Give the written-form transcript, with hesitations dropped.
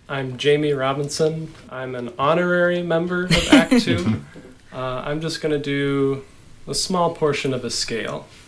I'm Jamie Robinson. I'm an honorary member of Act Two. I'm just going to do a small portion of a scale.